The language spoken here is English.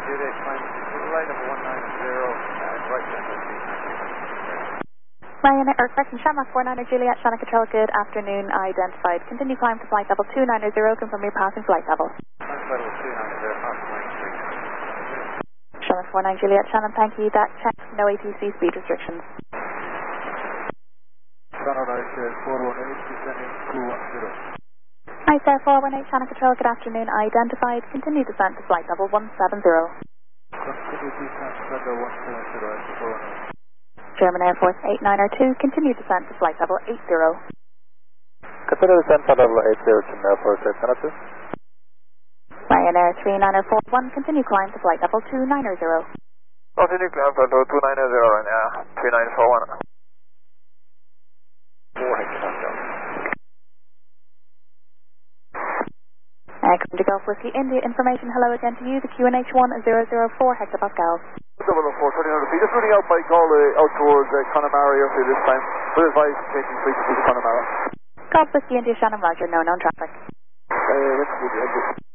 Juliet, climb to the line number 190, right center. Ryanair, or correction, Shamrock 49er Juliet, Shannon Control, good afternoon, identified. Continue climb to flight level 290, confirm your passing flight level. Flight level 290, passing 23. Shamrock 49 Juliet, Shannon, thank you. That checks, no ATC speed restrictions. Shannon, 418, descending 210. Hi, sir, 418 Shannon Control, good afternoon, identified. Continue descent to flight level 170. Continue descent to level 170, 418. German Air Force 8902, continue descent to flight level 80. Consider descent to level 80, German Air Force 8902. Ryanair 39041, continue climb to flight level 290. Continue climb to level 290, Ryanair 3941. 4 hectopascal. Come to Gulf Whiskey India, information, hello again to you, the QNH1 004 hectopascals. 004, 1300 feet, just running out by call out towards Connemara Airfield this time. We're advised changing fleet to Connemara. Gulf Whiskey India, Shannon Roger, no known traffic. Let's move the exit.